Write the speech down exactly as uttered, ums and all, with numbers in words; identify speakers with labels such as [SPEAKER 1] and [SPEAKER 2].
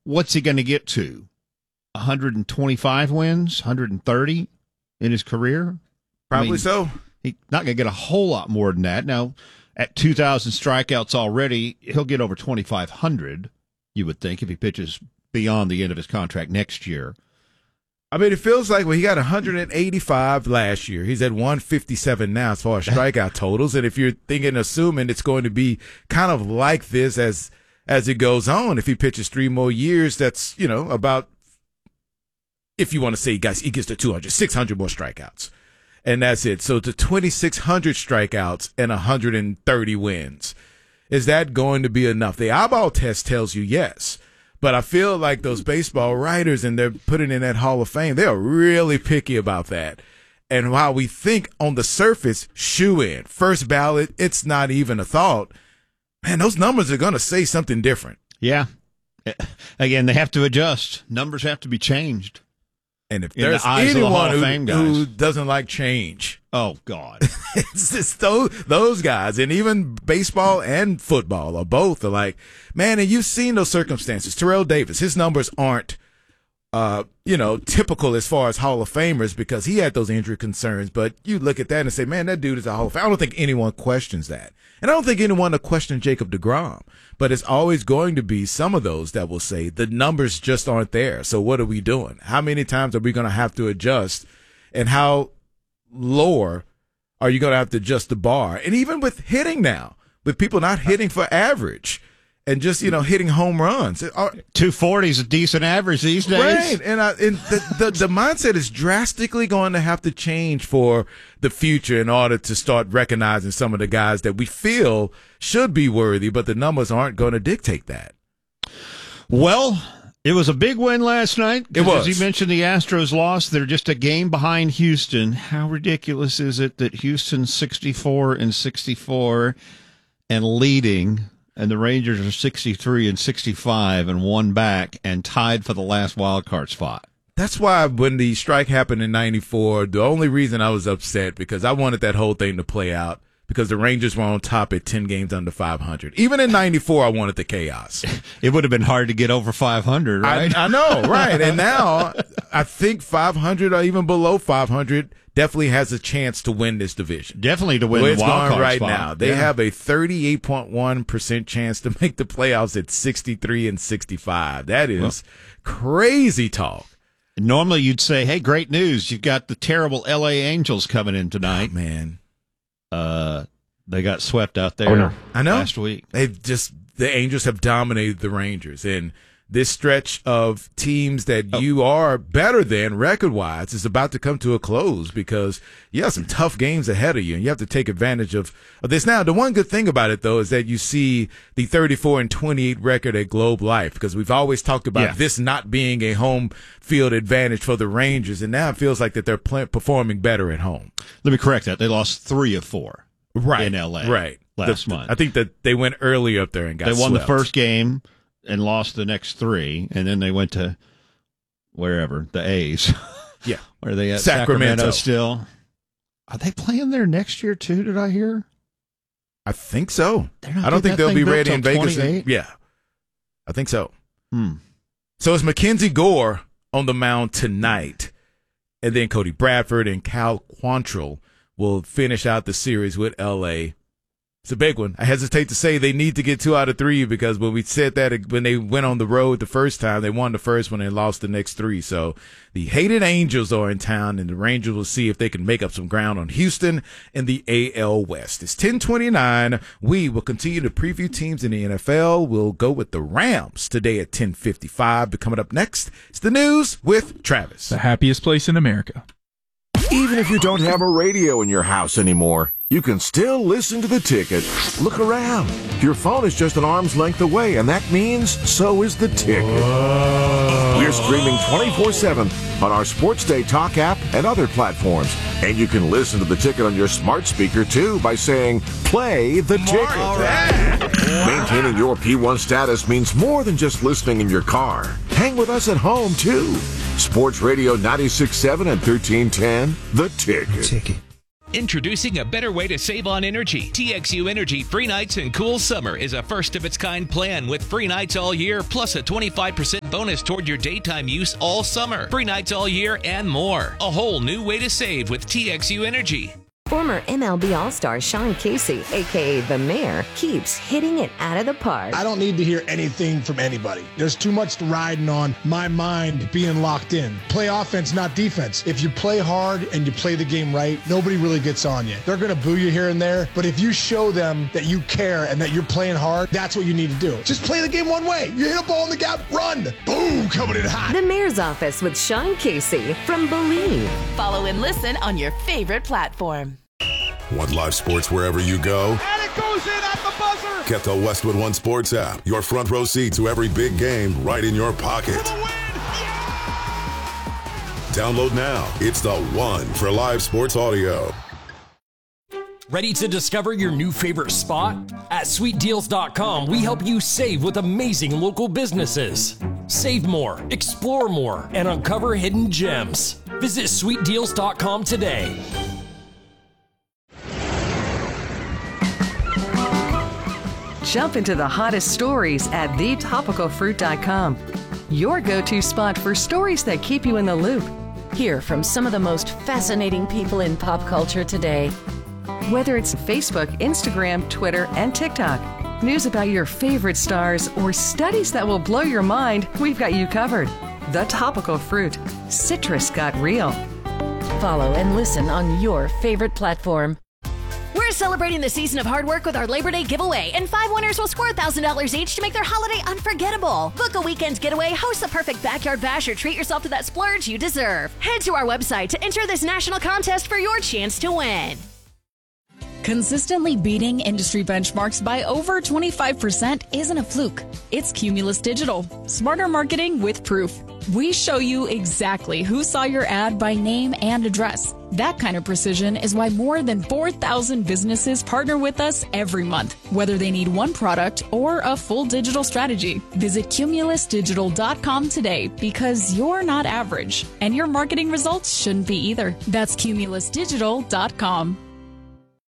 [SPEAKER 1] what's he going to get to? one hundred twenty-five wins, one hundred thirty in his career?
[SPEAKER 2] Probably
[SPEAKER 1] I mean,
[SPEAKER 2] so.
[SPEAKER 1] He's not going to get a whole lot more than that. Now, at two thousand strikeouts already, he'll get over twenty-five hundred, you would think, if he pitches beyond the end of his contract next year.
[SPEAKER 2] I mean, it feels like, well, he got one hundred eighty-five last year. He's at one fifty-seven now as far as strikeout totals. And if you're thinking, assuming it's going to be kind of like this as as it goes on, if he pitches three more years, that's, you know, about, if you want to say, guys, he gets to two hundred, six hundred more strikeouts. And that's it. So to twenty-six hundred strikeouts and one hundred thirty wins, is that going to be enough? The eyeball test tells you yes. But I feel like those baseball writers, and they're putting in that Hall of Fame, they are really picky about that. And while we think on the surface, shoe in, first ballot, it's not even a thought, man, those numbers are going to say something different.
[SPEAKER 1] Yeah. Again, they have to adjust. Numbers have to be changed.
[SPEAKER 2] And if
[SPEAKER 1] In
[SPEAKER 2] there's
[SPEAKER 1] the eyes of the Hall
[SPEAKER 2] anyone
[SPEAKER 1] of
[SPEAKER 2] who,
[SPEAKER 1] Fame guys.
[SPEAKER 2] who doesn't like change,
[SPEAKER 1] Oh, God.
[SPEAKER 2] it's just those, those guys. And even baseball and football are both are like, man, and you've seen those circumstances. Terrell Davis, his numbers aren't, uh, you know, typical as far as Hall of Famers because he had those injury concerns. But you look at that and say, man, that dude is a Hall of Famer. I don't think anyone questions that. And I don't think anyone will question Jacob deGrom. But it's always going to be some of those that will say the numbers just aren't there. So what are we doing? How many times are we going to have to adjust? And how lower are you going to have to adjust the bar? And even with hitting now, with people not hitting for average and just, you know, hitting home runs.
[SPEAKER 1] two forty is a decent average these days.
[SPEAKER 2] Right. And, I, and the, the, the mindset is drastically going to have to change for the future in order to start recognizing some of the guys that we feel should be worthy, but the numbers aren't going to dictate that.
[SPEAKER 1] Well, it was a big win last night.
[SPEAKER 2] It was.
[SPEAKER 1] As you mentioned, the Astros lost. They're just a game behind Houston. How ridiculous is it that Houston's sixty-four and sixty-four and leading, and the Rangers are sixty-three and sixty-five and one back and tied for the last wild card spot?
[SPEAKER 2] That's why when the strike happened in ninety-four, the only reason I was upset because I wanted that whole thing to play out because the Rangers were on top at ten games under five hundred. Even in ninety-four, I wanted the chaos.
[SPEAKER 1] It would have been hard to get over five hundred, right?
[SPEAKER 2] I, I know, right. And now I think five hundred or even below five hundred definitely has a chance to win this division.
[SPEAKER 1] Definitely to win
[SPEAKER 2] the,
[SPEAKER 1] the wild card
[SPEAKER 2] right
[SPEAKER 1] spot.
[SPEAKER 2] now. They
[SPEAKER 1] yeah.
[SPEAKER 2] have a thirty-eight point one percent chance to make the playoffs at sixty-three and sixty-five. That is well, crazy talk.
[SPEAKER 1] Normally you'd say, hey, great news. You've got the terrible L A Angels coming in tonight.
[SPEAKER 2] Oh, man.
[SPEAKER 1] Uh, they got swept out there
[SPEAKER 2] oh, no. I know.
[SPEAKER 1] last week.
[SPEAKER 2] They've just the Angels have dominated the Rangers. And this stretch of teams that oh. you are better than record-wise is about to come to a close because you have some tough games ahead of you, and you have to take advantage of, of this. Now, the one good thing about it, though, is that you see the thirty-four and twenty-eight record at Globe Life because we've always talked about yeah. this not being a home field advantage for the Rangers, and now it feels like that they're play, performing better at home.
[SPEAKER 1] Let me correct that. They lost three of four
[SPEAKER 2] right.
[SPEAKER 1] in L A
[SPEAKER 2] right.
[SPEAKER 1] last
[SPEAKER 2] the,
[SPEAKER 1] month.
[SPEAKER 2] I think that they went early up there and got
[SPEAKER 1] They won
[SPEAKER 2] swept.
[SPEAKER 1] the first game and lost the next three, and then they went to wherever, the A's.
[SPEAKER 2] Yeah.
[SPEAKER 1] Where are they at?
[SPEAKER 2] Sacramento.
[SPEAKER 1] Sacramento still. Are they playing there next year, too, did I hear?
[SPEAKER 2] I think so. I don't think they'll be ready in Vegas. In, yeah. I think so.
[SPEAKER 1] Hmm.
[SPEAKER 2] So it's Mackenzie Gore on the mound tonight, and then Cody Bradford and Cal Quantrill will finish out the series with L A. It's a big one. I hesitate to say they need to get two out of three because when we said that when they went on the road the first time, they won the first one and lost the next three. So the hated Angels are in town, and the Rangers will see if they can make up some ground on Houston in the A L West. It's ten twenty-nine. We will continue to preview teams in the N F L. We'll go with the Rams today at ten fifty-five. But coming up next, it's the news with Travis.
[SPEAKER 3] The happiest place in America.
[SPEAKER 4] Even if you don't have a radio in your house anymore, you can still listen to The Ticket. Look around. Your phone is just an arm's length away, and that means so is The Ticket. Whoa. We're streaming twenty-four seven on our Sports Day Talk app and other platforms. And you can listen to The Ticket on your smart speaker, too, by saying, play The Ticket. Right. Maintaining your P one status means more than just listening in your car. Hang with us at home, too. Sports Radio ninety-six point seven and thirteen ten, The Ticket.
[SPEAKER 5] Ticket.
[SPEAKER 3] Introducing a better way to save on energy. T X U Energy Free Nights and Cool Summer is a first-of-its-kind plan with free nights all year, plus a twenty-five percent bonus toward your daytime use all summer. Free nights all year and more. A whole new way to save with T X U Energy.
[SPEAKER 5] Former M L B All-Star Sean Casey, a k a. The Mayor, keeps hitting it out of the park.
[SPEAKER 6] I don't need to hear anything from anybody. There's too much riding on my mind being locked in. Play offense, not defense. If you play hard and you play the game right, nobody really gets on you. They're going to boo you here and there, but if you show them that you care and that you're playing hard, that's what you need to do. Just play the game one way. You hit a ball in the gap, run. Boom, coming in hot.
[SPEAKER 5] The Mayor's Office with Sean Casey from Believe.
[SPEAKER 7] Follow and listen on your favorite platform.
[SPEAKER 8] Want live sports wherever you go?
[SPEAKER 9] And it goes in at the buzzer!
[SPEAKER 8] Get the Westwood One Sports app. Your front row seat to every big game right in your pocket.
[SPEAKER 9] For the win! Yeah!
[SPEAKER 8] Download now. It's the one for live sports audio.
[SPEAKER 10] Ready to discover your new favorite spot? At sweet deals dot com, we help you save with amazing local businesses. Save more, explore more, and uncover hidden gems. Visit sweet deals dot com today.
[SPEAKER 11] Jump into the hottest stories at the topical fruit dot com. Your go-to spot for stories that keep you in the loop.
[SPEAKER 7] Hear from some of the most fascinating people in pop culture today.
[SPEAKER 11] Whether it's Facebook, Instagram, Twitter, and TikTok, news about your favorite stars, or studies that will blow your mind, we've got you covered. The Topical Fruit. Citrus got real.
[SPEAKER 7] Follow and listen on your favorite platform.
[SPEAKER 12] We're celebrating the season of hard work with our Labor Day giveaway, and five winners will score one thousand dollars each to make their holiday unforgettable. Book a weekend getaway, host the perfect backyard bash, or treat yourself to that splurge you deserve. Head to our website to enter this national contest for your chance to win.
[SPEAKER 13] Consistently beating industry benchmarks by over twenty-five percent isn't a fluke. It's Cumulus Digital. Smarter marketing with proof. We show you exactly who saw your ad by name and address. That kind of precision is why more than four thousand businesses partner with us every month, whether they need one product or a full digital strategy. Visit cumulus digital dot com today, because you're not average, and your marketing results shouldn't be either. That's cumulus digital dot com.